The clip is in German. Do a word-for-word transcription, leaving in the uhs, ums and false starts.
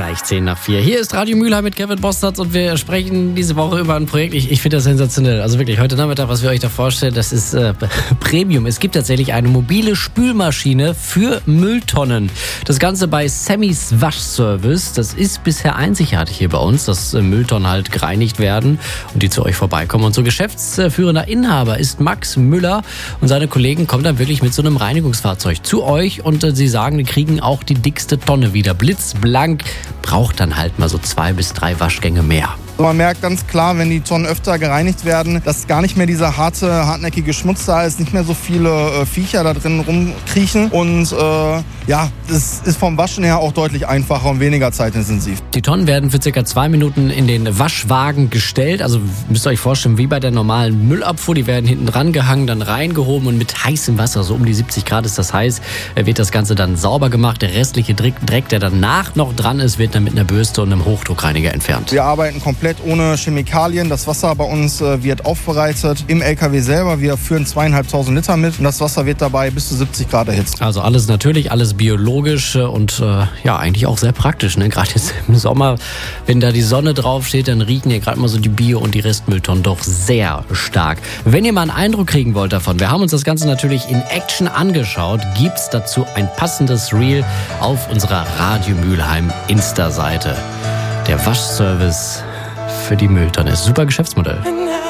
Gleich zehn nach vier. Hier ist Radio Mülheim mit Kevin Bostertz und wir sprechen diese Woche über ein Projekt. Ich, ich finde das sensationell. Also wirklich, heute Nachmittag, was wir euch da vorstellen, das ist äh, Premium. Es gibt tatsächlich eine mobile Spülmaschine für Mülltonnen. Das Ganze bei Sammys Waschservice. Das ist bisher einzigartig hier bei uns, dass äh, Mülltonnen halt gereinigt werden und die zu euch vorbeikommen. Und so geschäftsführender Inhaber ist Max Müller und seine Kollegen kommen dann wirklich mit so einem Reinigungsfahrzeug zu euch und äh, sie sagen, die kriegen auch die dickste Tonne wieder. Blitzblank, braucht dann halt mal so zwei bis drei Waschgänge mehr. Man merkt ganz klar, wenn die Tonnen öfter gereinigt werden, dass gar nicht mehr dieser harte, hartnäckige Schmutz da ist, nicht mehr so viele äh, Viecher da drin rumkriechen und äh, ja, das ist vom Waschen her auch deutlich einfacher und weniger zeitintensiv. Die Tonnen werden für circa zwei Minuten in den Waschwagen gestellt, also müsst ihr euch vorstellen, wie bei der normalen Müllabfuhr, die werden hinten dran gehangen, dann reingehoben und mit heißem Wasser, so um die siebzig Grad ist das heiß, wird das Ganze dann sauber gemacht. Der restliche Dreck, der danach noch dran ist, wird dann mit einer Bürste und einem Hochdruckreiniger entfernt. Wir arbeiten komplett ohne Chemikalien. Das Wasser bei uns äh, wird aufbereitet im L K W selber. Wir führen zweieinhalbtausend Liter mit und das Wasser wird dabei bis zu siebzig Grad erhitzt. Also alles natürlich, alles biologisch und äh, ja, eigentlich auch sehr praktisch. Ne? Gerade jetzt im Sommer, wenn da die Sonne draufsteht, dann riechen ja gerade mal so die Bio- und die Restmülltonnen doch sehr stark. Wenn ihr mal einen Eindruck kriegen wollt davon, wir haben uns das Ganze natürlich in Action angeschaut, gibt's dazu ein passendes Reel auf unserer Radio Mülheim Insta-Seite. Der Waschservice für die Mülltonne. Super Geschäftsmodell.